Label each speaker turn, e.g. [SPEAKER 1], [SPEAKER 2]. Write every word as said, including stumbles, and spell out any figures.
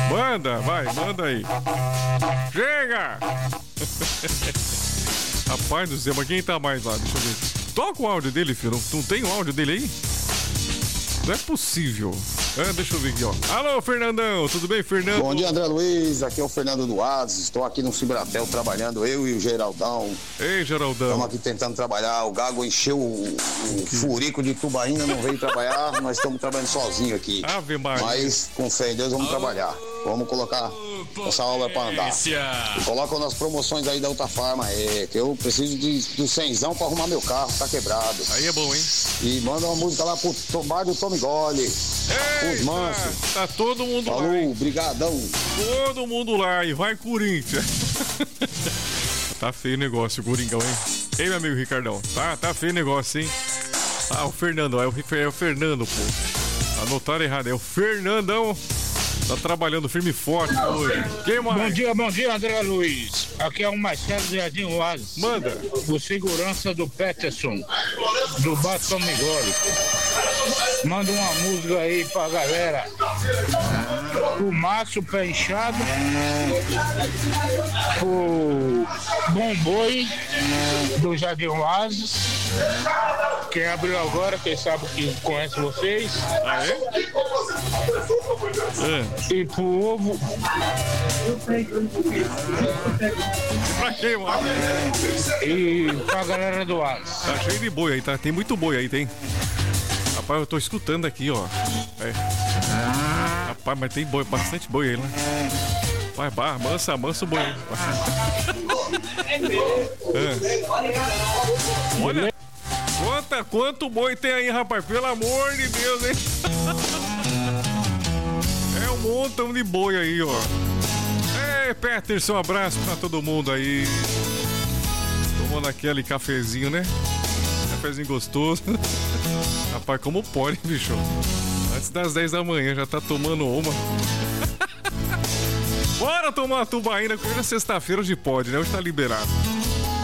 [SPEAKER 1] Manda, vai, manda aí. Chega! Rapaz do céu, mas quem tá mais lá? Deixa eu ver. Toca o áudio dele, filho. Não, não tem o áudio dele aí? Não é possível. Ah, deixa eu ver aqui, ó. Alô, Fernandão, tudo bem, Fernando?
[SPEAKER 2] Bom dia, André Luiz, aqui é o Fernando Duades, estou aqui no Cibratel trabalhando, eu e o Geraldão.
[SPEAKER 1] Ei, Geraldão.
[SPEAKER 2] Estamos aqui tentando trabalhar, o Gago encheu o, o furico de tubaína, não veio trabalhar, nós estamos trabalhando sozinho aqui.
[SPEAKER 1] Ave Maria.
[SPEAKER 2] Mas, com fé em Deus, vamos trabalhar. Vamos colocar essa obra para andar. E coloca nas promoções aí da outra farma, é, que eu preciso de, do cenzão para arrumar meu carro, tá quebrado.
[SPEAKER 1] Aí é bom, hein?
[SPEAKER 2] E manda uma música lá pro bar do Tommy Gole. Os mansos.
[SPEAKER 1] Tá todo mundo
[SPEAKER 2] Falou,
[SPEAKER 1] lá. Falou,
[SPEAKER 2] brigadão.
[SPEAKER 1] Todo mundo lá e vai Corinthians. Tá feio o negócio, Coringão, hein? Ei, meu amigo Ricardão, tá, tá feio o negócio, hein? Ah, o Fernando, é o, é o Fernando, pô. Anotaram errado, é o Fernandão. Tá trabalhando firme e forte hoje. Quem mais?
[SPEAKER 3] Bom dia, bom dia, André Luiz. Aqui é o Marcelo de Jardim Oasis.
[SPEAKER 1] Manda.
[SPEAKER 3] O segurança do Peterson, do Bar Tommy Gole. Manda uma música aí pra galera. O Márcio Pé Inchado. O Bom Boi, do Jardim Oasis. Quem abriu agora, quem sabe que conhece vocês.
[SPEAKER 1] Ah, é? É.
[SPEAKER 3] E pro ovo.
[SPEAKER 1] Pra quem, mano?
[SPEAKER 3] E pra galera do Oasis.
[SPEAKER 1] Tá cheio de boi aí, tá? Tem muito boi aí, tem. Rapaz, eu tô escutando aqui, ó. É. Rapaz, mas tem boi, bastante boi aí, né? Vai, barra, mansa, mansa o boi. É. Olha, quanta, quanto boi tem aí, rapaz? Pelo amor de Deus, hein? É um montão de boi aí, ó. É, Peterson, um abraço pra todo mundo aí. Tomando aquele cafezinho, né? Cafezinho gostoso. Rapaz, como pode, bicho? Antes das dez da manhã já tá tomando uma. Bora tomar uma tubaína, porque hoje é sexta-feira, hoje pode, né? Hoje tá liberado.